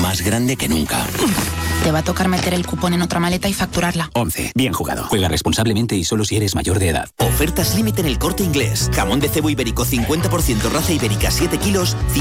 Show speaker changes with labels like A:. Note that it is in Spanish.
A: más grande que nunca.
B: Te va a tocar meter el cupón en otra maleta y facturarla.
C: 11. Bien jugado. Juega responsablemente y solo si eres mayor de edad.
D: Ofertas límite en El Corte Inglés. Jamón de cebo ibérico 50% raza ibérica 7 kilos,